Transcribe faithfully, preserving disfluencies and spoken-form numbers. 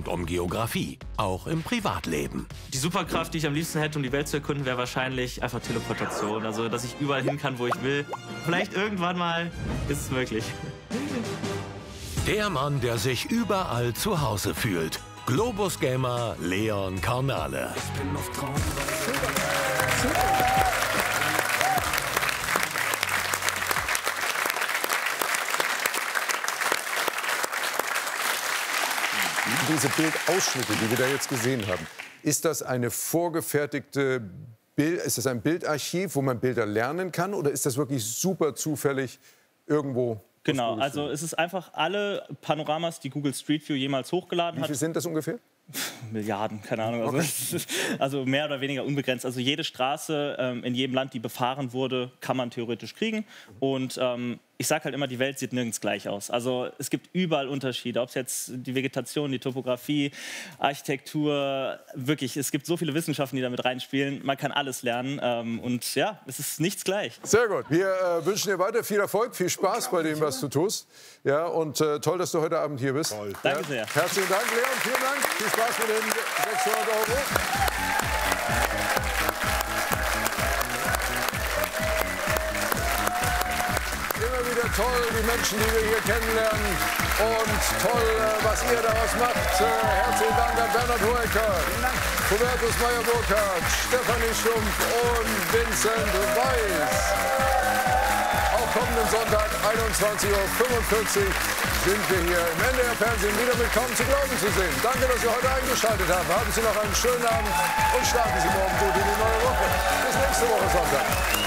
um Geografie, auch im Privatleben. Die Superkraft, die ich am liebsten hätte, um die Welt zu erkunden, wäre wahrscheinlich einfach Teleportation. Also, dass ich überall hin kann, wo ich will. Vielleicht irgendwann mal ist es möglich. Der Mann, der sich überall zu Hause fühlt. Globus-Gamer Leon Karnale. Ich bin auf Traum. Diese Bildausschnitte, die wir da jetzt gesehen haben, ist das eine vorgefertigte Bild, ist das ein Bildarchiv, wo man Bilder lernen kann, oder ist das wirklich super zufällig irgendwo? Genau, also es ist einfach alle Panoramas, die Google Street View jemals hochgeladen hat. Wie viel sind das ungefähr? Milliarden, keine Ahnung. Also, Okay. also mehr oder weniger unbegrenzt. Also jede Straße ähm, in jedem Land, die befahren wurde, kann man theoretisch kriegen. Und ähm, ich sage halt immer, die Welt sieht nirgends gleich aus. Also es gibt überall Unterschiede, ob es jetzt die Vegetation, die Topografie, Architektur, wirklich, es gibt so viele Wissenschaften, die da mit reinspielen. Man kann alles lernen ähm, und ja, es ist nichts gleich. Sehr gut. Wir äh, wünschen dir weiter viel Erfolg, viel Spaß bei dem, was du tust. Ja, und äh, toll, dass du heute Abend hier bist. Toll. Danke sehr. Herzlichen Dank, Leon. Vielen Dank. Viel Spaß mit den sechshundert Euro. Immer wieder toll, die Menschen, die wir hier kennenlernen. Und toll, was ihr daraus macht. Herzlichen Dank an Bernhard Hoeker, Hubertus Meyer-Burkhardt, Stefanie Stumpf und Vincent Weiss. Auch kommenden Sonntag, einundzwanzig Uhr fünfundvierzig, sind wir hier im N D R-Fernsehen wieder mit Kaum zu glauben zu sehen. Danke, dass Sie heute eingeschaltet haben. Haben Sie noch einen schönen Abend und starten Sie morgen gut in die neue Woche. Bis nächste Woche Sonntag.